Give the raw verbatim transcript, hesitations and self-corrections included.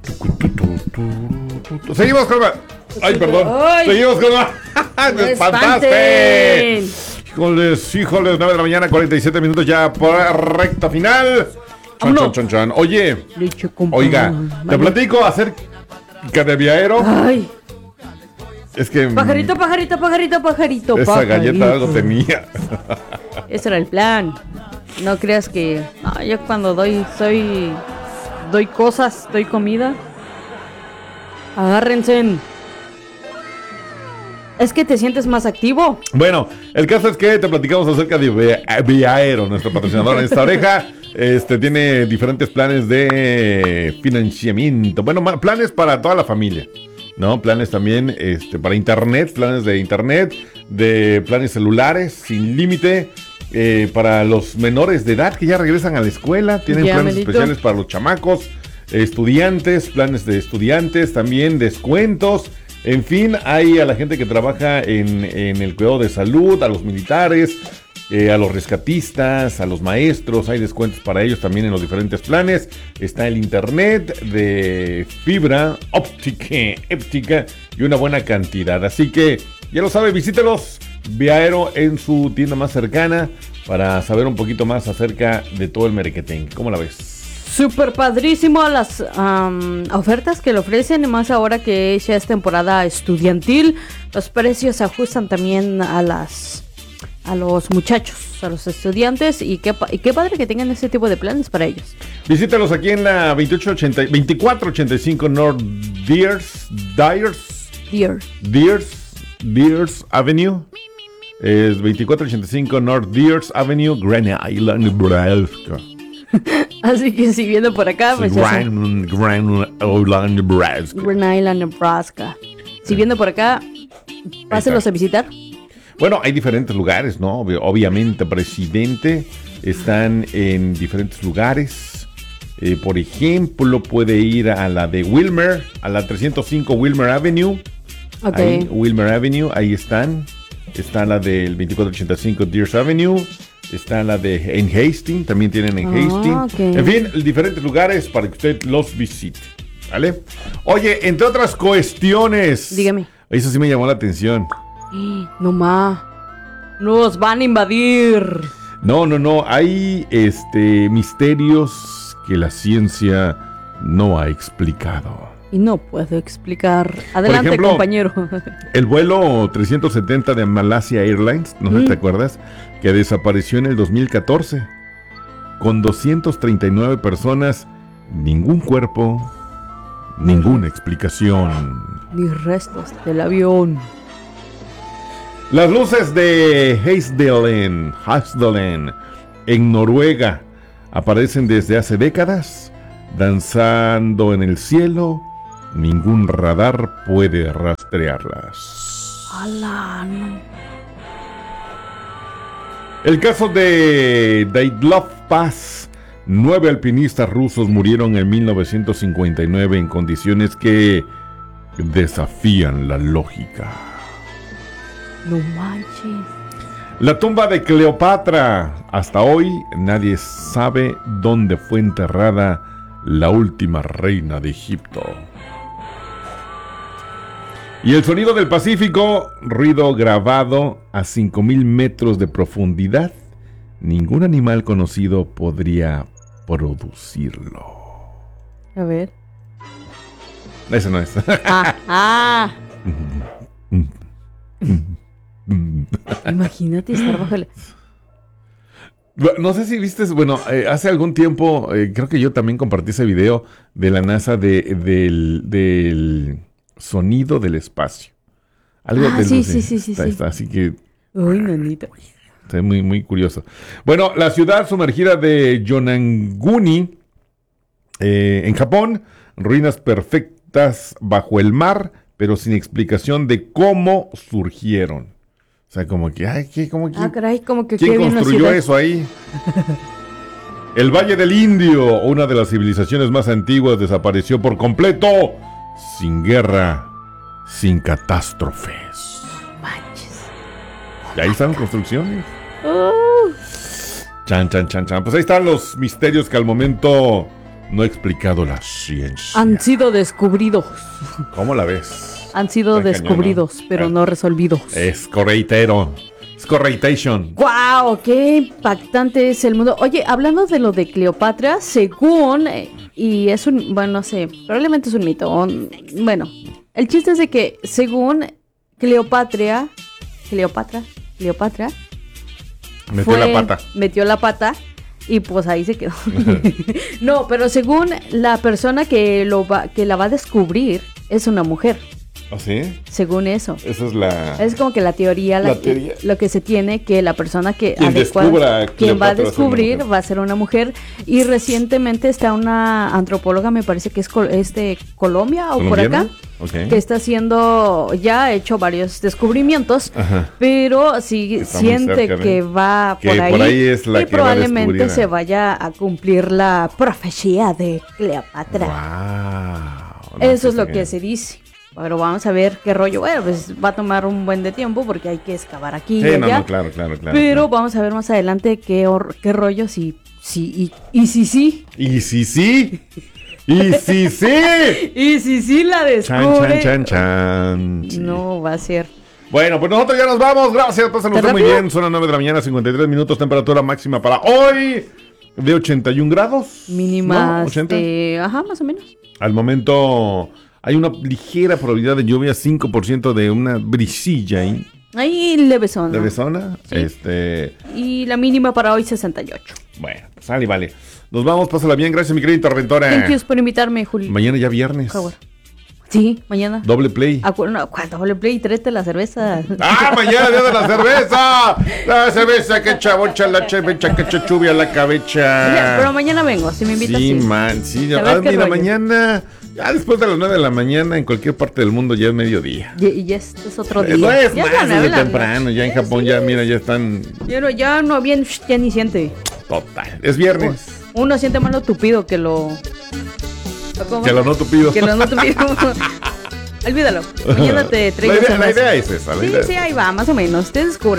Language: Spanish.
Seguimos con... Ay, perdón. Ay. Seguimos con... ¡Me ¡Me espantaste! Híjoles, híjoles, nueve de la mañana, cuarenta y siete minutos ya por recta final. Chan, chan, chan, chan. Oye, Leche con oiga, pan. te platico acerca de Viaero. Ay, Es que... mm, pajarito, pajarito, pajarito, pajarito. esa pajarito. galleta algo tenía. Ese era el plan. No creas que... No, yo cuando doy, soy... Doy cosas, doy comida. Agárrense. Es que te sientes más activo. Bueno, el caso es que te platicamos acerca de Via- Viaero, nuestro patrocinador en esta oreja. Este tiene diferentes planes de financiamiento. Bueno, ma- planes para toda la familia, ¿no? Planes también este, para internet, planes de internet, de planes celulares sin límite. Eh, para los menores de edad que ya regresan a la escuela, tienen Ya, planes Melito. especiales para los chamacos, estudiantes, planes de estudiantes, también descuentos. En fin, hay a la gente que trabaja en, en el cuidado de salud, a los militares, eh, a los rescatistas, a los maestros, hay descuentos para ellos también en los diferentes planes. Está el internet de fibra óptica, óptica y una buena cantidad. Así que ya lo sabe, visítelos, Viaero, en su tienda más cercana para saber un poquito más acerca de todo el merequetén. ¿Cómo la ves? Súper padrísimo las am, ofertas que le ofrecen, y más ahora que ya es temporada estudiantil. Los precios se ajustan también a las a los muchachos, a los estudiantes, y qué, pa- y qué padre que tengan ese tipo de planes para ellos. Visítalos aquí en la veintiocho ochenta, veinticuatro ochenta y cinco North Deers, Deers, Dear. Deers, Deers Avenue. Es veinticuatro ochenta y cinco North Deers Avenue, Grand Island, Nebraska. Así que si viendo por acá, pues ya saben. Grand, Grand Island, Nebraska. Grand Island, Nebraska. Si viendo por acá, pásenlos a visitar. Bueno, hay diferentes lugares, ¿no? Obvi- Obviamente, presidente, están en diferentes lugares. Eh, por ejemplo, puede ir a la de Wilmer, a la trescientos cinco Wilmer Avenue. Ok. Ahí, Wilmer Avenue, ahí están. Está la del veinticuatro ochenta y cinco Deers Avenue. Está la de en Hastings, también tienen en Ah, Hastings. ok. En fin, diferentes lugares para que usted los visite. ¿Vale? Oye, entre otras cuestiones. Dígame. Eso sí me llamó la atención. No ma. Nos van a invadir. No, no, no. Hay este misterios que la ciencia no ha explicado. Y no puedo explicar. Adelante, ejemplo, compañero. El vuelo trescientos setenta de Malasia Airlines, no sé si Mm. te acuerdas, que desapareció en el dos mil catorce. Con doscientas treinta y nueve personas, ningún cuerpo, ninguna explicación. Mis restos del avión. Las luces de Hesdalen, Hesdalen, en Noruega, aparecen desde hace décadas, danzando en el cielo. Ningún radar puede rastrearlas. Ala, no. El caso de Dyatlov Pass. Nueve alpinistas rusos murieron en mil novecientos cincuenta y nueve en condiciones que desafían la lógica. No manches. La tumba de Cleopatra. Hasta hoy nadie sabe dónde fue enterrada la última reina de Egipto. Y el sonido del Pacífico, ruido grabado a cinco mil metros de profundidad. Ningún animal conocido podría producirlo. A ver. Ese no es. Ah, ah. Imagínate estar bajo el... No sé si viste, bueno, eh, hace algún tiempo, eh, creo que yo también compartí ese video de la NASA de, del, del sonido del espacio. Algo Ah, del- sí, sí, sí, sí, está, sí. está, así que Uy, nanita. está muy, muy curioso. Bueno, la ciudad sumergida de Yonaguni, eh, en Japón, ruinas perfectas bajo el mar, pero sin explicación de cómo surgieron. O sea, como que, ay, ¿qué? ¿Cómo que? Ah, caray, como que ¿Quién qué bien la construyó ciudad. eso ahí? El Valle del Indio, una de las civilizaciones más antiguas, desapareció por completo, sin guerra, sin catástrofes. Manches. Y ahí están las construcciones. Uh, Chan, chan, chan, chan. Pues ahí están los misterios que al momento no ha explicado la ciencia. Han sido descubridos. ¿Cómo la ves? Han sido Está descubridos, cañón, ¿no? pero Ah. no resolvidos. Es correitero. Es correitation. ¡Wow! ¡Qué impactante es el mundo! Oye, hablando de lo de Cleopatra, según... eh, y es un... Bueno, no sé, probablemente es un mito. o- Bueno, el chiste es de que según Cleopatra... Cleopatra... Cleopatra... Metió fue- la pata. Metió la pata y pues ahí se quedó. No, pero según la persona que, lo va, que la va a descubrir es una mujer. ¿Ah, sí? Según eso. Esa es la... Es como que la teoría, la- La teoría. lo que se tiene, que la persona que Quien adecuada- descubra quien va Cleopatra va a a ser una descubrir mujer. va a ser una mujer. Y recientemente está una antropóloga, me parece que es, col- es de Colombia o por ¿Colombiana? acá, Ok. que está haciendo, ya ha hecho varios descubrimientos, Ajá. pero sí Está muy siente cerca de- que va que por ahí, por ahí es la y que va a probablemente descubrir a- se vaya a cumplir la profecía de Cleopatra. Wow. No, Eso sí es lo está que bien. se dice. Pero vamos a ver qué rollo. Bueno, pues va a tomar un buen de tiempo porque hay que excavar aquí Sí, y no, allá. no, claro, claro, claro. Pero claro. vamos a ver más adelante qué, hor- qué rollo si sí y, y si sí. Y si sí. Y si sí. Y si sí la Chan, descubre. chan, chan, chan. Sí. No va a ser. Bueno, pues nosotros ya nos vamos. Gracias, pásenlo ¿Está muy rápido? bien. Son las nueve de la mañana, cincuenta y tres minutos. Temperatura máxima para hoy de ochenta y un grados. Mínima. ¿No? ochenta. Este, ajá, más o menos. Al momento hay una ligera probabilidad de lluvia, cinco por ciento de una brisilla ahí. Ahí levesón. ¿De zona? Sí. Este. Y la mínima para hoy sesenta y ocho. Bueno, pues sale, vale. Nos vamos, pásala bien. Gracias, mi querida interventora. Thank you por invitarme, Juli. Mañana ya viernes. Howard. Sí, mañana. Doble play. Acu- no, ¿cuánto doble play? Tráete la cerveza. ¡Ah, mañana día de la cerveza! La cerveza que chabocha, la chevecha, que chachubia la Oye, cabecha. pero mañana vengo, si me invitas. Sí, sí. man, sí. A ver Ah, qué mira, rollo. mañana, ya después de las nueve de la mañana, en cualquier parte del mundo ya es mediodía. Y, y ya este es otro día. No es Ya más la nueve, desde la temprano, noche. ya en Japón Sí, ya, mira, ya están Ya no, ya no bien, ya ni siente. total. Es viernes. Uno siente más lo tupido que lo. ¿cómo? Que lo no tupido. Que lo no tupido. Olvídalo. Mañana te traigo La idea, esa la frase. idea es esa. La Sí, idea sí, es ahí va, más o menos. Te descubre.